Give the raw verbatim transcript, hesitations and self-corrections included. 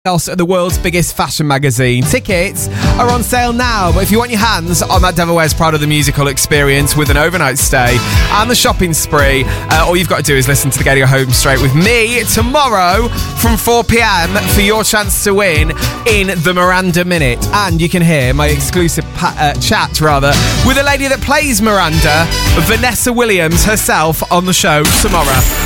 else at the world's biggest fashion magazine. Tickets are on sale now, but if you want your hands on that Devil Wears Prada the musical experience with an overnight stay and the shopping spree, uh, all you've got to do is listen to the Getting Home Straight with me tomorrow from four p.m. for your chance to win in the Miranda Minute. And you can hear my exclusive pa- uh, chat rather with a lady that plays Miranda, Vanessa Williams herself, on the show tomorrow.